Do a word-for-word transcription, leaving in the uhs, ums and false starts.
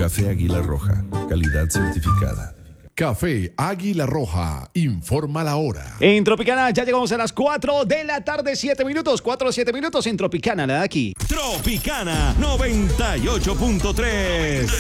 Café Águila Roja, calidad certificada. Café Águila Roja, informa la hora. En Tropicana ya llegamos a las cuatro de la tarde, siete minutos, cuatro o siete minutos en Tropicana, la de aquí. Tropicana noventa y ocho punto tres.